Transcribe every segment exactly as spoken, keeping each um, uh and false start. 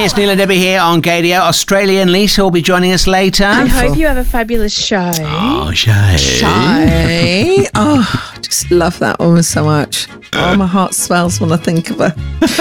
it's Neil and Debbie here on Gadio. Australian Lisa will be joining us later. I hope you have a fabulous show. Oh, Shay. Shy. Oh, I just love that woman so much. Oh, my heart swells when I think of her.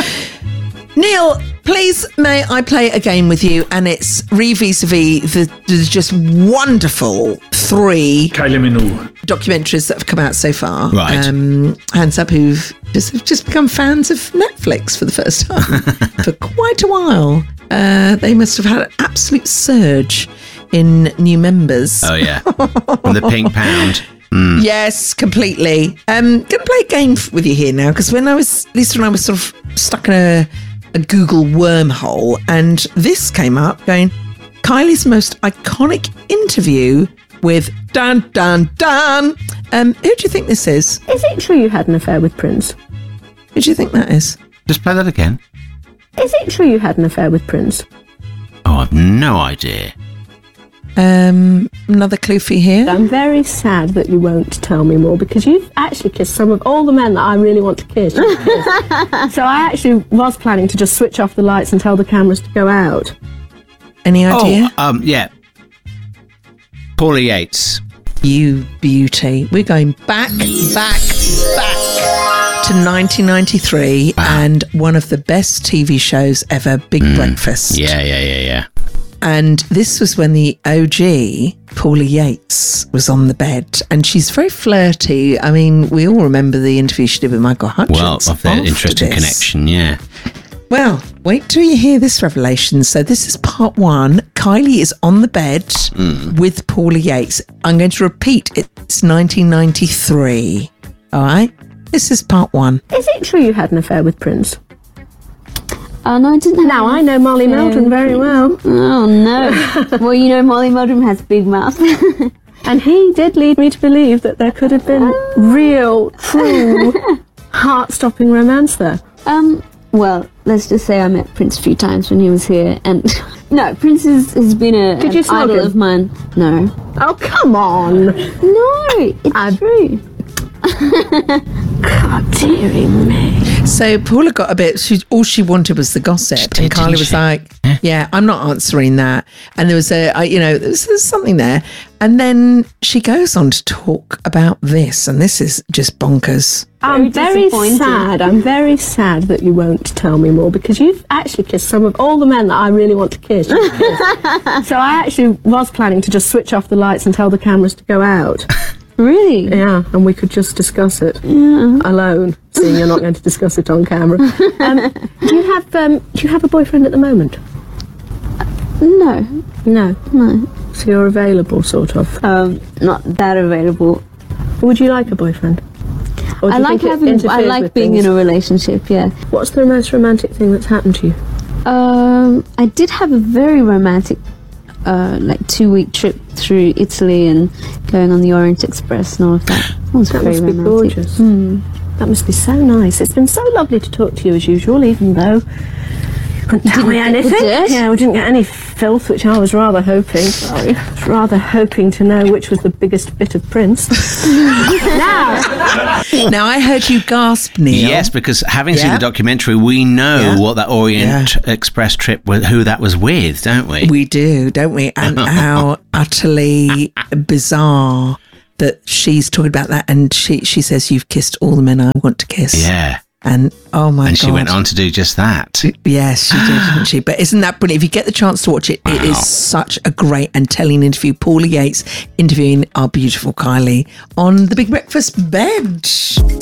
Neil, please may I play a game with you? And it's re-vis-a-vis the, the just wonderful three Kylie Minogue documentaries that have come out so far. Right. Um, hands up who've just, have just become fans of Netflix for the first time for quite a while. Uh, they must have had an absolute surge in new members. Oh, yeah. From the Pink Pound. Mm. Yes, completely. Um, going to play a game f- with you here now, because when I was, Lisa and I was sort of stuck in a, a Google wormhole, and this came up going, Kylie's most iconic interview with Dan, Dan, Dan. Um, who do you think this is? Is it true you had an affair with Prince? Who do you think that is? Just play that again. Is it true you had an affair with Prince? Oh, I've no idea. Um, another clue for you here. I'm very sad that you won't tell me more, because you've actually kissed some of all the men that I really want to kiss. So I actually was planning to just switch off the lights and tell the cameras to go out. Any idea? Oh, um, yeah. Paula Yates. You beauty. We're going back, back, back to nineteen ninety-three Wow. and one of the best T V shows ever, Big Breakfast. Yeah, yeah, yeah, yeah. And this was when the O G, Paula Yates, was on the bed. And she's very flirty. I mean, we all remember the interview she did with Michael Hutchins. Well, of their after interesting this. connection, yeah. Well, wait till you hear this revelation. So this is part one. Kylie is on the bed Mm. with Paula Yates. I'm going to repeat. It's nineteen ninety-three. All right? This is part one. Is it true you had an affair with Prince? Oh, no, I didn't have Now, an I know Molly affair Meldrum with very Prince. well. Oh, no. Well, you know, Molly Meldrum has big mouth. And he did lead me to believe that there could have been real, true, heart-stopping romance there. um, well, let's just say I met Prince a few times when he was here. And no, Prince is, has been a, Did you an snog idol him? of mine. No. Oh, come on. No, it's I- true. God, dearie me. So Paula got a bit, she, all she wanted was the gossip. did, and Kylie didn't was she? like, yeah, I'm not answering that. And there was a, I, you know, there was, there was something there. And then she goes on to talk about this. And this is just bonkers. I'm very disappointed. sad. I'm very sad that you won't tell me more, because you've actually kissed some of all the men that I really want to kiss. You've kissed. So I actually was planning to just switch off the lights and tell the cameras to go out. Really? Yeah, and we could just discuss it alone, seeing you're not going to discuss it on camera. Um, do you have um, do you have a boyfriend at the moment? No. No. No. So you're available, sort of. Um, not that available. Would you like a boyfriend? Or do I you like think it having, I interferes like with being things? in a relationship, yeah. What's the most romantic thing that's happened to you? Um, I did have a very romantic, uh, like two week trip through Italy and going on the Orient Express and all of that. That was That very must be romantic. gorgeous. Mm. That must be so nice. It's been so lovely to talk to you as usual, even though you couldn't tell me Didn't get the anything. dirt? Yeah, we didn't get any filth, which I was rather hoping. Sorry. I was rather hoping to know which was the biggest bit of Prince. Now, Now, I heard you gasp, Neil. Yes, because having seen Yeah. the documentary, we know Yeah. what that Orient Express trip was, who that was with, don't we? We do, don't we? And how utterly bizarre that she's talking about that. And she, she says, you've kissed all the men I want to kiss. Yeah. And oh my And God. she went on to do just that. Yes, she did, didn't she? But isn't that brilliant? If you get the chance to watch it, it Wow. is such a great and telling interview. Paula Yates interviewing our beautiful Kylie on the Big Breakfast bed.